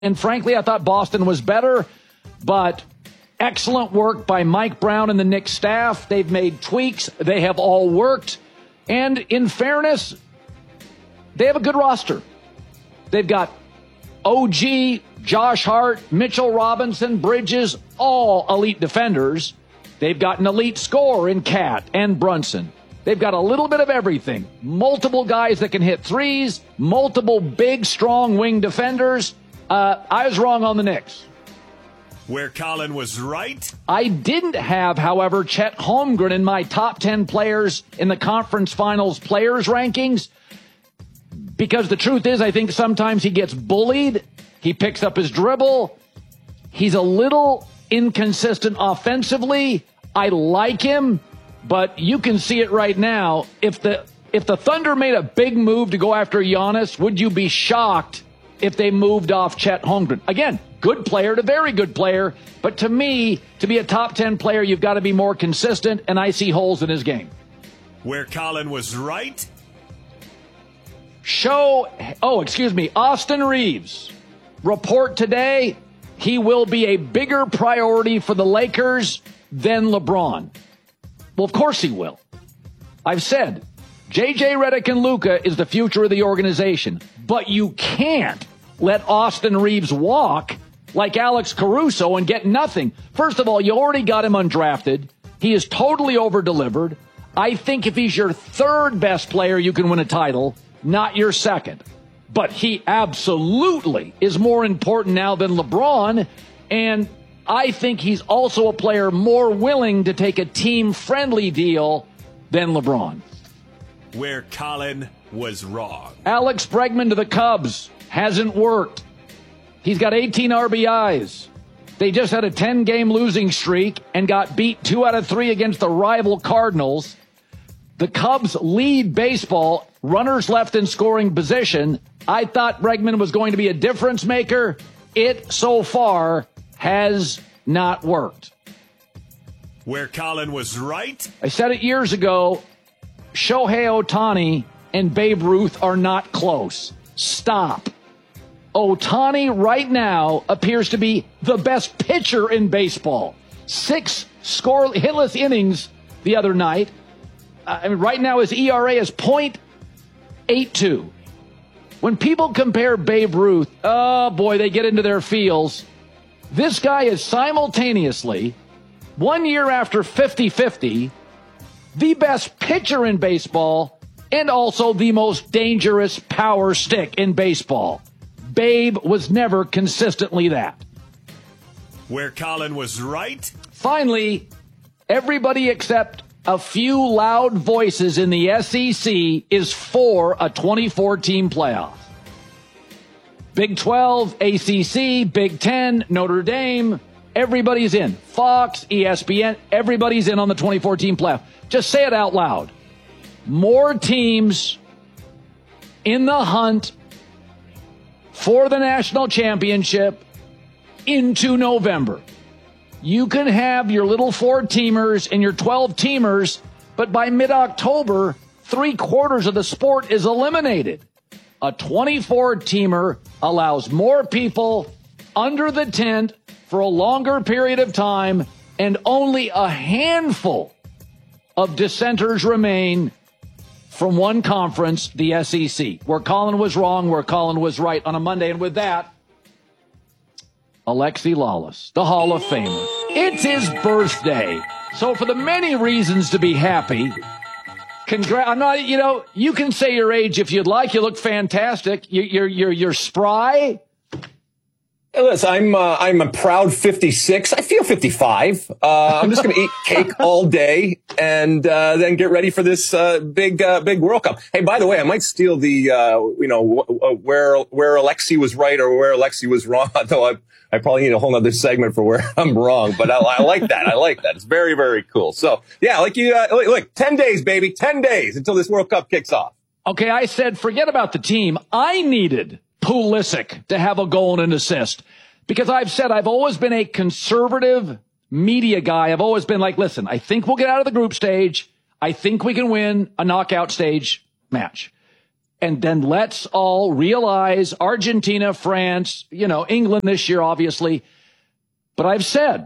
And frankly, I thought Boston was better, but excellent work by Mike Brown and the Knicks staff. They've made tweaks. They have all worked. And in fairness, they have a good roster. They've got OG, Josh Hart, Mitchell Robinson, Bridges, all elite defenders. They've got an elite scorer in Cat and Brunson. They've got a little bit of everything. Multiple guys that can hit threes, multiple big, strong wing defenders. I was wrong on the Knicks. Where Colin was right? I didn't have, however, Chet Holmgren in my top 10 players in the conference finals players rankings, because the truth is I think sometimes he gets bullied. He picks up his dribble. He's a little inconsistent offensively. I like him, but you can see it right now. If the Thunder made a big move to go after Giannis, would you be shocked if they moved off Chet Holmgren? Again, good player to very good player, but to me, to be a top 10 player, you've got to be more consistent, and I see holes in his game. Where Colin was right? Austin Reeves. Report today, he will be a bigger priority for the Lakers than LeBron. Well, of course he will. I've said, J.J. Redick and Luka is the future of the organization, but you can't let Austin Reeves walk like Alex Caruso and get nothing. First of all, you already got him undrafted. He is totally over-delivered. I think if he's your third best player, you can win a title, not your second. But he absolutely is more important now than LeBron, and I think he's also a player more willing to take a team-friendly deal than LeBron. Where Colin was wrong. Alex Bregman to the Cubs hasn't worked. He's got 18 RBIs. They just had a 10-game losing streak and got beat 2 out of 3 against the rival Cardinals. The Cubs lead baseball, runners left in scoring position. I thought Bregman was going to be a difference maker. It, so far, has not worked. Where Colin was right? I said it years ago, Shohei Ohtani and Babe Ruth are not close. Stop. Ohtani right now appears to be the best pitcher in baseball. 6 hitless innings the other night. Right now his ERA is .82. When people compare Babe Ruth, oh boy, they get into their feels. This guy is simultaneously, 1 year after 50-50, the best pitcher in baseball and also the most dangerous power stick in baseball. Babe was never consistently that. Where Colin was right? Finally, everybody except a few loud voices in the SEC is for a 24-team playoff. Big 12, ACC, Big 10, Notre Dame, everybody's in. Fox, ESPN, everybody's in on the 24-team playoff. Just say it out loud. More teams in the hunt for the national championship into November. You can have your little 4-teamers and your 12-teamers, but by mid-October, 3/4 of the sport is eliminated. A 24-teamer allows more people under the tent for a longer period of time, and only a handful of dissenters remain from one conference, the SEC. Where Colin was wrong, where Colin was right on a Monday. And with that, Alexi Lalas, the Hall of Famer. It's his birthday. So for the many reasons to be happy, I'm not, you can say your age if you'd like. You look fantastic. You're spry. Hey, listen, I'm a proud 56. I feel 55. I'm just going to eat cake all day and then get ready for this big World Cup. Hey, by the way, I might steal the where Alexi was right or where Alexi was wrong. Though I probably need a whole other segment for where I'm wrong. But I like that. I like that. It's very, very cool. So yeah, like you look, 10 days, baby, 10 days until this World Cup kicks off. Okay, I said forget about the team. I needed Pulisic to have a goal and an assist. Because I've said I've always been a conservative media guy. I've always been like, listen, I think we'll get out of the group stage. I think we can win a knockout stage match. And then let's all realize Argentina, France, England this year, obviously. But I've said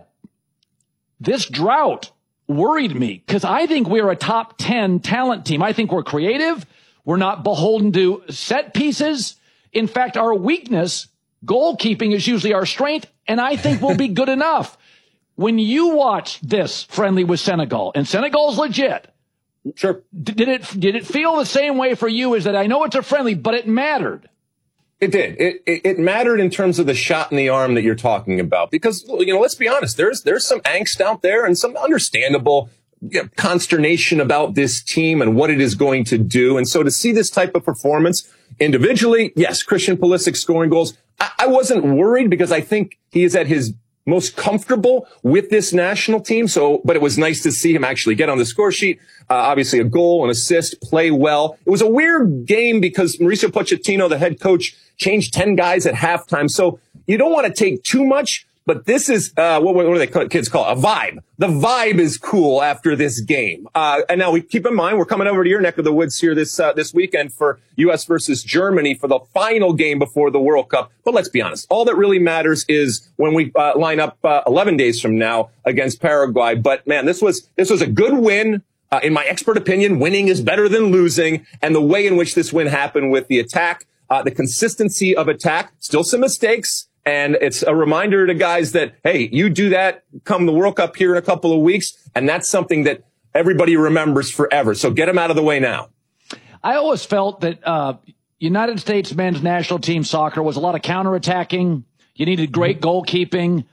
this drought worried me because I think we're a top 10 talent team. I think we're creative. We're not beholden to set pieces. In fact, our weakness, goalkeeping, is usually our strength, and I think we'll be good enough. When you watch this friendly with Senegal, and Senegal's legit, sure, did it feel the same way for you? Is that I know it's a friendly, but it mattered? It did. It mattered in terms of the shot in the arm that you're talking about, because let's be honest, there's some angst out there and some understandable consternation about this team and what it is going to do. And so to see this type of performance individually, yes, Christian Pulisic scoring goals. I wasn't worried because I think he is at his most comfortable with this national team. But it was nice to see him actually get on the score sheet. Obviously a goal, an assist, play well. It was a weird game because Mauricio Pochettino, the head coach, changed 10 guys at halftime. So you don't want to take too much, but this is, what do they kids call it? A vibe. The vibe is cool after this game. And now we keep in mind, we're coming over to your neck of the woods here this weekend for U.S. versus Germany for the final game before the World Cup. But let's be honest. All that really matters is when we, line up, 11 days from now against Paraguay. But man, this was a good win. In my expert opinion, winning is better than losing. And the way in which this win happened with the attack, the consistency of attack, still some mistakes. And it's a reminder to guys that, hey, you do that come the World Cup here in a couple of weeks. And that's something that everybody remembers forever. So get them out of the way now. I always felt that United States men's national team soccer was a lot of counterattacking. You needed great goalkeeping,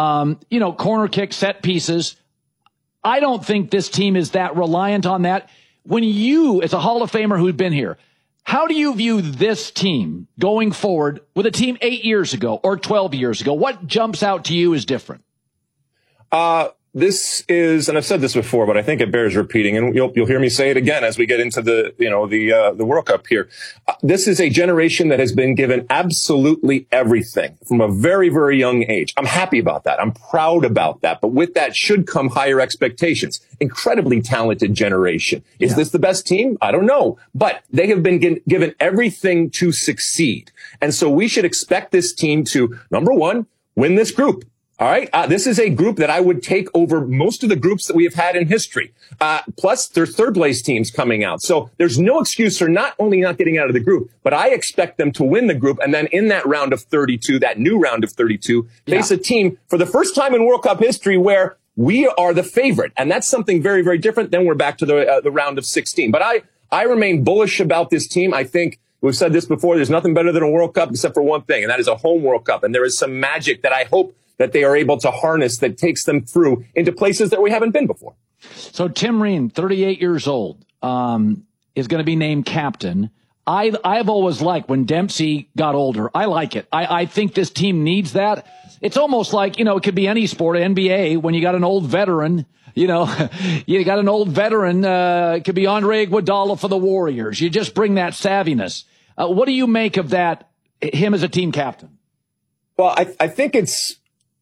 corner kick, set pieces. I don't think this team is that reliant on that. When you, as a Hall of Famer who's been here, how do you view this team going forward with a team 8 years ago or 12 years ago? What jumps out to you as different? This is, and I've said this before, but I think it bears repeating, and you'll hear me say it again as we get into the World Cup here. This is a generation that has been given absolutely everything from a very, very young age. I'm happy about that. I'm proud about that. But with that should come higher expectations. Incredibly talented generation. Is this the best team? I don't know. But they have been given everything to succeed. And so we should expect this team to, number one, win this group. All right. This is a group that I would take over most of the groups that we have had in history. Plus, there's third place teams coming out. So there's no excuse for not only not getting out of the group, but I expect them to win the group. And then in that round of 32, that new round of 32, face a team for the first time in World Cup history where we are the favorite. And that's something very, very different. Then we're back to the round of 16. But I remain bullish about this team. I think we've said this before. There's nothing better than a World Cup except for one thing, and that is a home World Cup. And there is some magic that I hope that they are able to harness that takes them through into places that we haven't been before. So Tim Ream, 38 years old, is going to be named captain. I've always liked when Dempsey got older. I like it. I think this team needs that. It's almost like, it could be any sport, NBA, when you got an old veteran, you got an old veteran, it could be Andre Iguodala for the Warriors. You just bring that savviness. What do you make of that, him as a team captain? Well, I think it's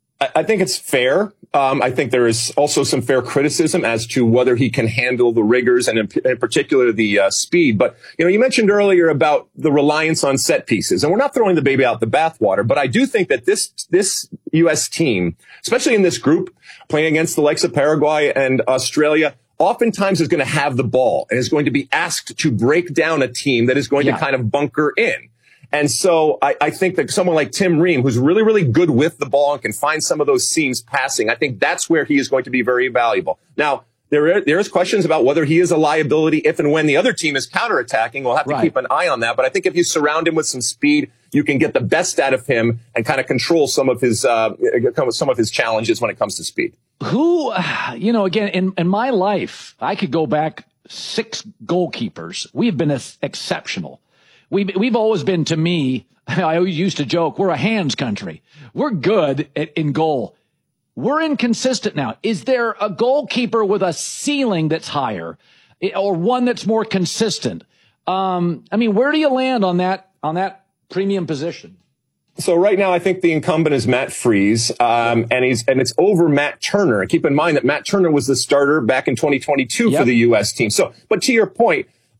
fair. I think there is also some fair criticism as to whether he can handle the rigors and in particular the speed. But, you mentioned earlier about the reliance on set pieces, and we're not throwing the baby out the bathwater. But I do think that this U.S. team, especially in this group, playing against the likes of Paraguay and Australia, oftentimes is going to have the ball and is going to be asked to break down a team that is going to kind of bunker in. And so I think that someone like Tim Ream, who's really, really good with the ball and can find some of those seams passing, I think that's where he is going to be very valuable. Now, there's questions about whether he is a liability if and when the other team is counterattacking. We'll have to keep an eye on that. But I think if you surround him with some speed, you can get the best out of him and kind of control some of his challenges when it comes to speed. Who, again, in my life, I could go back 6 goalkeepers. We've been exceptional. We've always been, to me, I always used to joke, we're a hands country. We're good in goal. We're inconsistent now. Is there a goalkeeper with a ceiling that's higher or one that's more consistent? Where do you land on that premium position? So right now, I think the incumbent is Matt Freese, and it's over Matt Turner. And keep in mind that Matt Turner was the starter back in 2022 for the U.S. team. So, but to your point,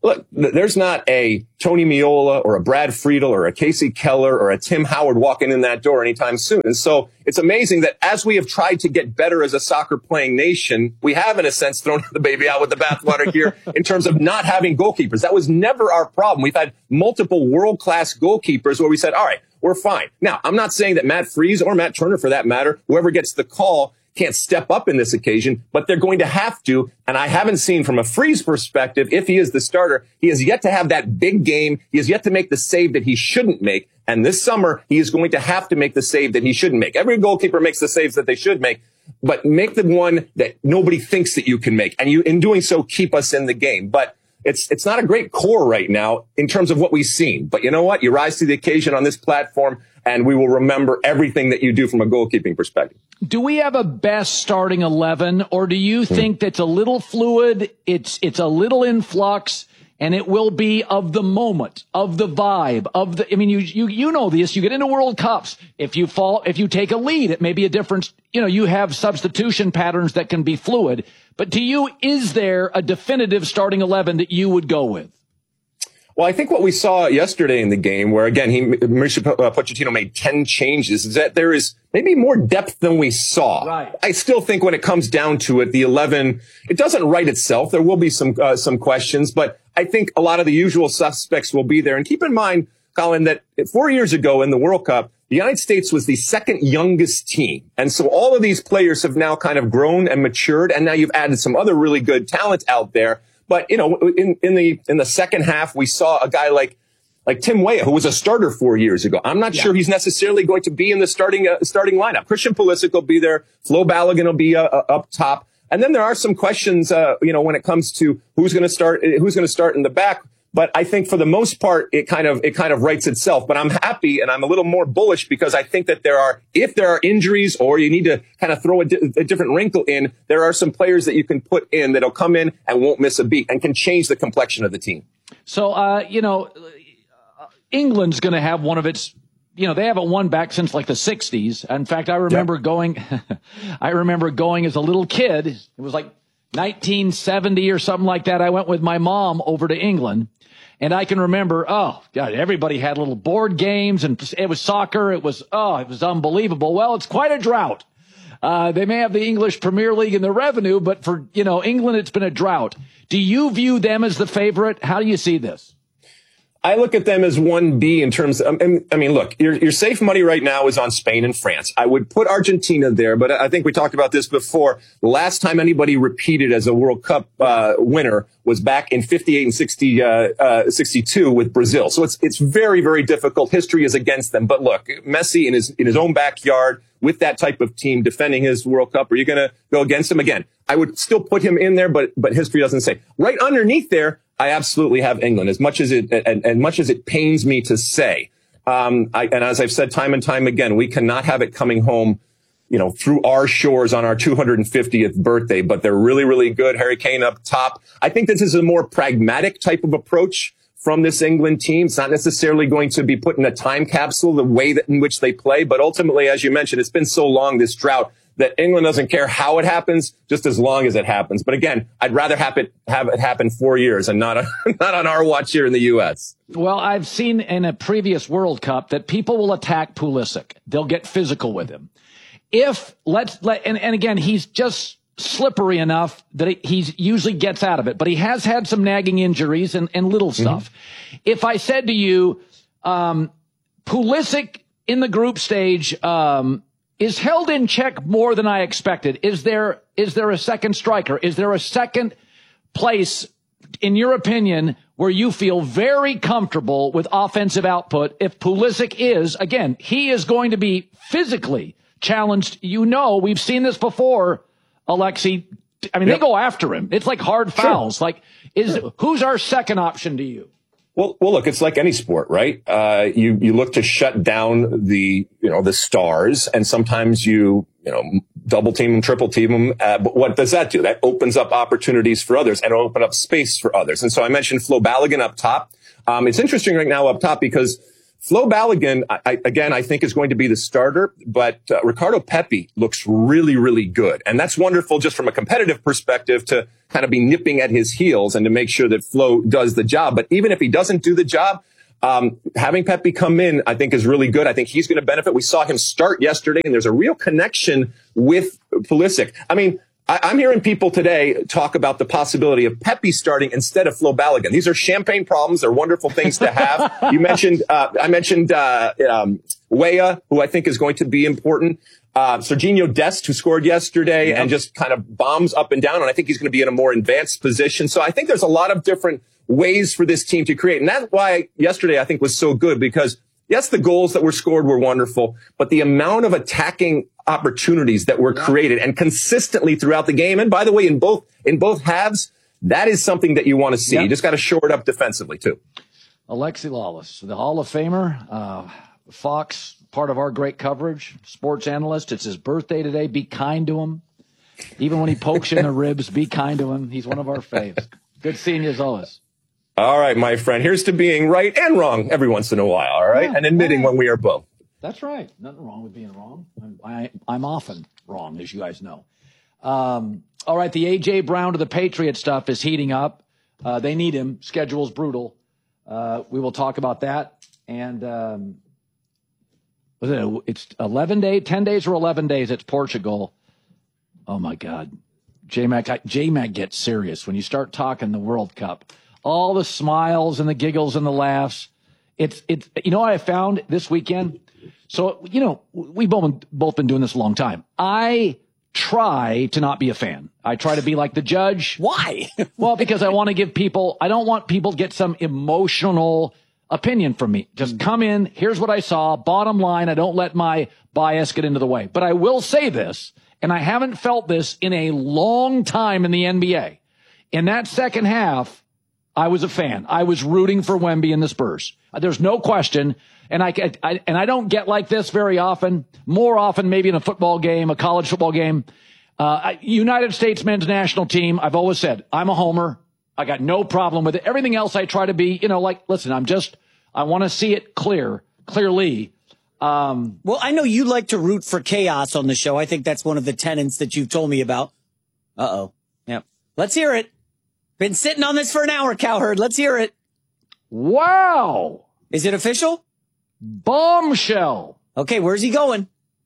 look, there's not a Tony Meola or a Brad Friedel or a Casey Keller or a Tim Howard walking in that door anytime soon. And so it's amazing that as we have tried to get better as a soccer playing nation, we have in a sense thrown the baby out with the bathwater here in terms of not having goalkeepers. That was never our problem. We've had multiple world-class goalkeepers where we said, all right, we're fine. Now, I'm not saying that Matt Freese or Matt Turner, for that matter, whoever gets the call, can't step up in this occasion, but they're going to have to. And I haven't seen from a Freese perspective, if he is the starter, he has yet to have that big game. He has yet to make the save that he shouldn't make. And this summer, he is going to have to make the save that he shouldn't make. Every goalkeeper makes the saves that they should make, but make the one that nobody thinks that you can make. And you, in doing so, keep us in the game. But it's not a great core right now in terms of what we've seen. But you know what? You rise to the occasion on this platform, and we will remember everything that you do from a goalkeeping perspective. Do we have a best starting 11, or do you think that's a little fluid, it's a little in flux, and it will be of the moment, of the vibe, of the, I mean, you know this, you get into World Cups. If you take a lead, it may be a difference. You have substitution patterns that can be fluid. But to you, is there a definitive starting 11 that you would go with? Well, I think what we saw yesterday in the game, where again, Mauricio Pochettino made 10 changes, is that there is maybe more depth than we saw. Right. I still think when it comes down to it, the 11, it doesn't write itself. There will be some questions, but I think a lot of the usual suspects will be there. And keep in mind, Colin, that 4 years ago in the World Cup, the United States was the second youngest team. And so all of these players have now kind of grown and matured. And now you've added some other really good talent out there. But, in the second half, we saw a guy like Tim Weah, who was a starter 4 years ago. I'm not sure he's necessarily going to be in the starting lineup. Christian Pulisic will be there. Flo Balogun will be up top. And then there are some questions, when it comes to who's going to start in the back. But I think for the most part, it kind of writes itself. But I'm happy and I'm a little more bullish because I think that if there are injuries or you need to kind of throw a different wrinkle in, there are some players that you can put in that'll come in and won't miss a beat and can change the complexion of the team. So, England's going to have one of its, they haven't won back since like the 60s. In fact, I remember going as a little kid. It was like 1970 or something like that. I went with my mom over to England. And I can remember, oh, God, everybody had little board games and it was soccer. It was unbelievable. Well, it's quite a drought. They may have the English Premier League and the revenue, but for, England, it's been a drought. Do you view them as the favorite? How do you see this? I look at them as 1B in terms of, look, your safe money right now is on Spain and France. I would put Argentina there, but I think we talked about this before. The last time anybody repeated as a World Cup winner was back in 58 and 62 with Brazil. So it's very, very difficult. History is against them. But look, Messi in his own backyard with that type of team defending his World Cup, are you going to go against him again? I would still put him in there, but history doesn't say. Right underneath there, I absolutely have England, as much as it pains me to say. And as I've said time and time again, we cannot have it coming home, through our shores on our 250th birthday, but they're really, really good. Harry Kane up top. I think this is a more pragmatic type of approach from this England team. It's not necessarily going to be put in a time capsule, the way in which they play, but ultimately, as you mentioned, it's been so long, this drought, that England doesn't care how it happens, just as long as it happens. But again, I'd rather have it happen 4 years and not on our watch here in the U.S. Well, I've seen in a previous World Cup that people will attack Pulisic. They'll get physical with him. And again, he's just slippery enough that he usually gets out of it. But he has had some nagging injuries and little stuff. Mm-hmm. If I said to you, Pulisic in the group stage, is held in check more than I expected. Is there a second striker? Is there a second place, in your opinion, where you feel very comfortable with offensive output? If Pulisic is, again, he is going to be physically challenged. We've seen this before, Alexi. I mean, They go after him. It's like hard fouls. Sure. Who's our second option to you? Well, look, it's like any sport, right? You look to shut down the stars, and sometimes you double team them, triple team them. But what does that do? That opens up opportunities for others and open up space for others. And so I mentioned Flo Balogun up top. It's interesting right now up top because Flo Balogun, I think is going to be the starter, but Ricardo Pepi looks really, really good. And that's wonderful just from a competitive perspective to kind of be nipping at his heels and to make sure that Flo does the job. But even if he doesn't do the job, having Pepi come in, I think is really good. I think he's going to benefit. We saw him start yesterday, and there's a real connection with Pulisic. I mean, I'm hearing people today talk about the possibility of Pepi starting instead of Flo Balogun. These are champagne problems. They're wonderful things to have. I mentioned Weah, who I think is going to be important. Serginho Dest, who scored yesterday and just kind of bombs up and down. And I think he's going to be in a more advanced position. So I think there's a lot of different ways for this team to create. And that's why yesterday I think was so good, because yes, the goals that were scored were wonderful, but the amount of attacking opportunities that were created and consistently throughout the game. And by the way, in both halves, that is something that you want to see. You just got to shore it up defensively too. Alexi Lalas, the Hall of Famer, Fox, part of our great coverage, sports analyst. It's his birthday today. Be kind to him. Even when he pokes you in the ribs, be kind to him. He's one of our faves. Good seeing you as always. All right, my friend. Here's to being right and wrong every once in a while, all right? And admitting when we are both. That's right. Nothing wrong with being wrong. I'm often wrong, as you guys know. All right, the A.J. Brown to the Patriot stuff is heating up. They need him. Schedule's brutal. We will talk about that. And it's 10 days or 11 days. It's Portugal. Oh, my God. J-Mac gets serious when you start talking the World Cup. All the smiles and the giggles and the laughs. It's you know what I found this weekend? So, we've both been doing this a long time. I try to not be a fan. I try to be like the judge. Why? Well, because I want to give people, I don't want people to get some emotional opinion from me. Just come in. Here's what I saw. Bottom line, I don't let my bias get into the way. But I will say this, and I haven't felt this in a long time in the NBA. In that second half, I was a fan. I was rooting for Wemby and the Spurs. There's no question. And I don't get like this very often. More often, maybe in a football game, a college football game. United States men's national team. I've always said I'm a homer. I got no problem with it. Everything else, I try to be, listen. I want to see it clearly. Well, I know you like to root for chaos on the show. I think that's one of the tenets that you've told me about. Uh-oh. Yep. Let's hear it. Been sitting on this for an hour, Cowherd. Let's hear it. Wow. Is it official? Bombshell. Okay, where's he going?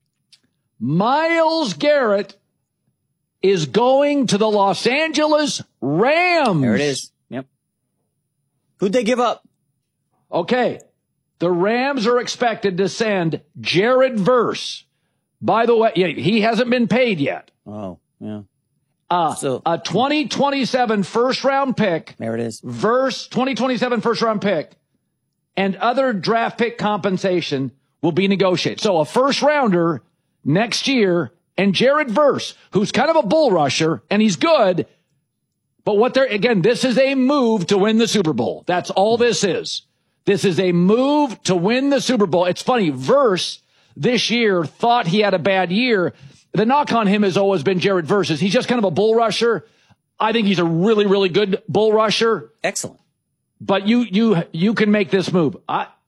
Myles Garrett is going to the Los Angeles Rams. There it is. Yep. Who'd they give up? Okay. The Rams are expected to send Jared Verse. By the way, he hasn't been paid yet. Oh, yeah. So a 2027 first round pick. There it is. Verse 2027 first round pick and other draft pick compensation will be negotiated. So a first rounder next year and Jared Verse, who's kind of a bull rusher and he's good. But this is a move to win the Super Bowl. That's all this is. This is a move to win the Super Bowl. It's funny. Verse this year thought he had a bad year. The knock on him has always been Jared Verse. He's just kind of a bull rusher. I think he's a really, really good bull rusher. Excellent. But you can make this move.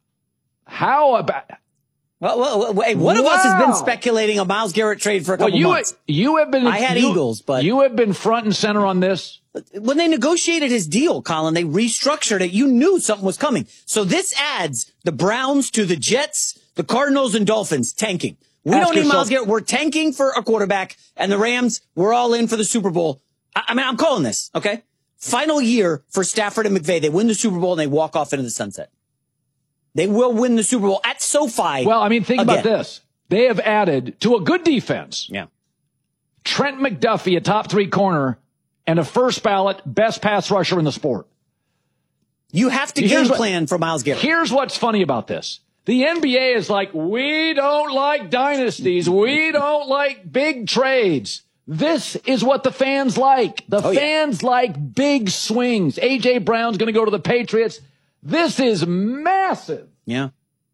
How about? Well, one of us has been speculating a Myles Garrett trade for a couple months. You have been. I had Eagles, but you have been front and center on this. When they negotiated his deal, Colin, they restructured it. You knew something was coming. So this adds the Browns to the Jets, the Cardinals, and Dolphins tanking. We don't need Myles Garrett. We're tanking for a quarterback, and the Rams, we're all in for the Super Bowl. I'm calling this, okay? Final year for Stafford and McVay. They win the Super Bowl, and they walk off into the sunset. They will win the Super Bowl at SoFi. Well, think about this. They have added to a good defense. Yeah. Trent McDuffie, a top 3 corner, and a first ballot best pass rusher in the sport. You have to game plan for Myles Garrett. Here's what's funny about this. The NBA is like, we don't like dynasties. We don't like big trades. This is what the fans like. The fans like big swings. A.J. Brown's going to go to the Patriots. This is massive. Yeah.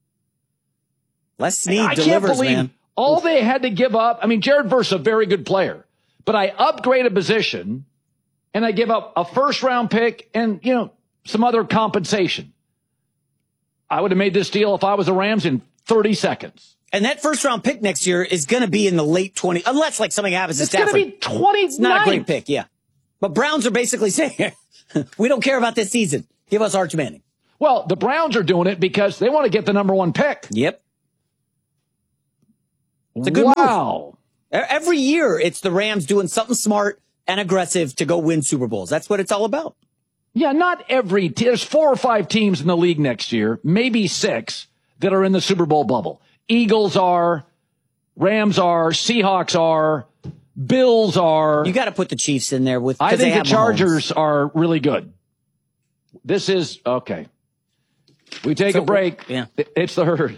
Les Snead delivers, man. All they had to give up. Jared Verse is a very good player, but I upgrade a position and I give up a first round pick and, some other compensation. I would have made this deal if I was the Rams in 30 seconds. And that first-round pick next year is going to be in the late 20s, unless like something happens to Stafford. It's going to be 29. It's not a great pick, yeah. But Browns are basically saying, we don't care about this season. Give us Arch Manning. Well, the Browns are doing it because they want to get the number 1 pick. Yep. It's a good move. Every year, it's the Rams doing something smart and aggressive to go win Super Bowls. That's what it's all about. Yeah, not every there's 4 or 5 teams in the league next year, maybe 6, that are in the Super Bowl bubble. Eagles are, Rams are, Seahawks are, Bills are. You got to put the Chiefs in there with. I think the Chargers are really good. This is okay. We take a break. Yeah, it's the Herd.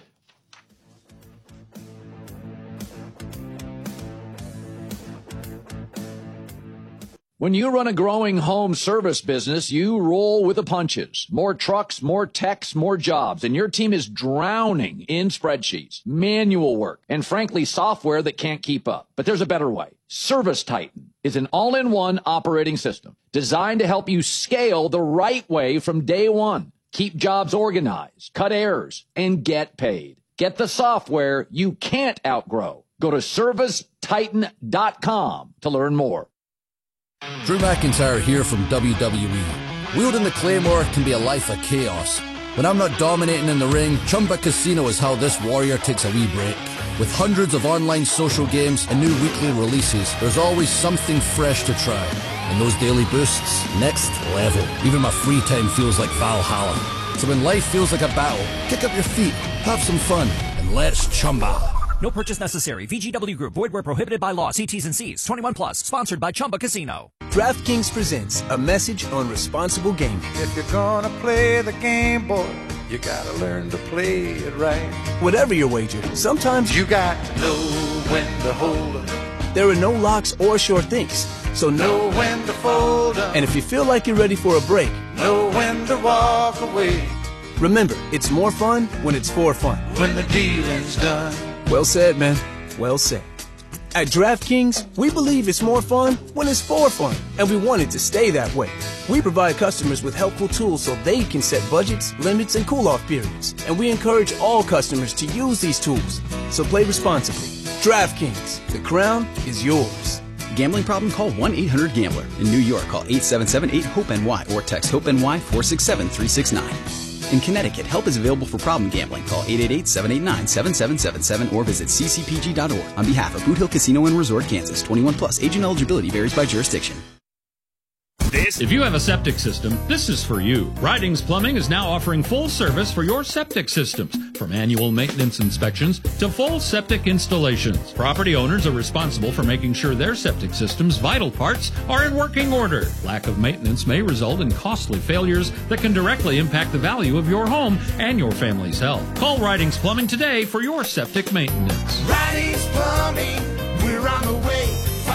When you run a growing home service business, you roll with the punches. More trucks, more techs, more jobs, and your team is drowning in spreadsheets, manual work, and frankly, software that can't keep up. But there's a better way. Service Titan is an all-in-one operating system designed to help you scale the right way from day one. Keep jobs organized, cut errors, and get paid. Get the software you can't outgrow. Go to ServiceTitan.com to learn more. Drew McIntyre here from WWE. Wielding the Claymore can be a life of chaos. When I'm not dominating in the ring, Chumba Casino is how this warrior takes a wee break. With hundreds of online social games and new weekly releases, there's always something fresh to try. And those daily boosts, next level. Even my free time feels like Valhalla. So when life feels like a battle, kick up your feet, have some fun, and let's Chumba. No purchase necessary. VGW Group. Void where prohibited by law. See T's and C's. 21 plus. Sponsored by Chumba Casino. DraftKings presents a message on responsible gaming. If you're gonna play the game, boy, you gotta learn to play it right. Whatever your wager, sometimes you got to know when to hold up. There are no locks or sure things, so know when to fold up. And if you feel like you're ready for a break, know when to walk away. Remember, it's more fun when it's for fun. When the dealing's done. Well said, man. Well said. At DraftKings, we believe it's more fun when it's for fun, and we want it to stay that way. We provide customers with helpful tools so they can set budgets, limits, and cool-off periods, and we encourage all customers to use these tools. So play responsibly. DraftKings, the crown is yours. Gambling problem? Call 1-800-GAMBLER. In New York, call 877-8-HOPE-NY or text HOPE-NY 467-369. In Connecticut, help is available for problem gambling. Call 888-789-7777 or visit ccpg.org. On behalf of Boot Hill Casino and Resort, Kansas, 21 plus. Age and eligibility varies by jurisdiction. If you have a septic system, this is for you. Ridings Plumbing is now offering full service for your septic systems, from annual maintenance inspections to full septic installations. Property owners are responsible for making sure their septic system's vital parts are in working order. Lack of maintenance may result in costly failures that can directly impact the value of your home and your family's health. Call Ridings Plumbing today for your septic maintenance. Ridings Plumbing, we're on the way.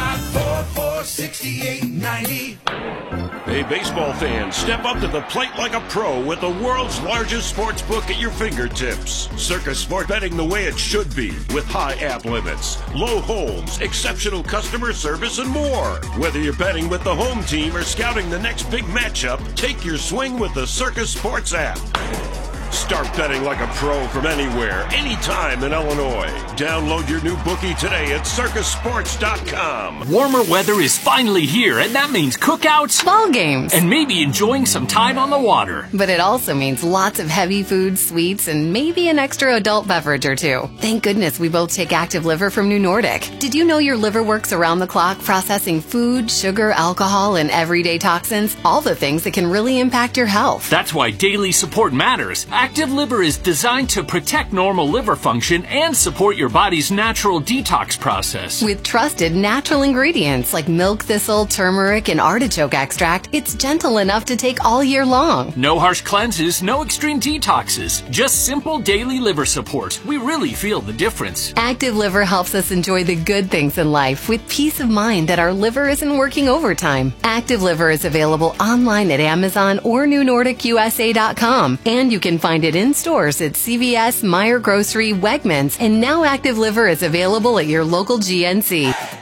544-6890. Hey, baseball fans, step up to the plate like a pro with the world's largest sports book at your fingertips. Circus Sport betting the way it should be, with high app limits, low holds, exceptional customer service, and more. Whether you're betting with the home team or scouting the next big matchup, take your swing with the Circus Sports app. Start betting like a pro from anywhere, anytime in Illinois. Download your new bookie today at circusports.com. Warmer weather is finally here, and that means cookouts, ball games, and maybe enjoying some time on the water. But it also means lots of heavy food, sweets, and maybe an extra adult beverage or two. Thank goodness we both take Active Liver from New Nordic. Did you know your liver works around the clock processing food, sugar, alcohol, and everyday toxins? All the things that can really impact your health. That's why daily support matters. Active Liver is designed to protect normal liver function and support your body's natural detox process. With trusted natural ingredients like milk thistle, turmeric, and artichoke extract, it's gentle enough to take all year long. No harsh cleanses, no extreme detoxes, just simple daily liver support. We really feel the difference. Active Liver helps us enjoy the good things in life with peace of mind that our liver isn't working overtime. Active Liver is available online at Amazon or NewNordicUSA.com, and you can find it in stores at CVS, Meijer Grocery, Wegmans, and now Active Liver is available at your local GNC.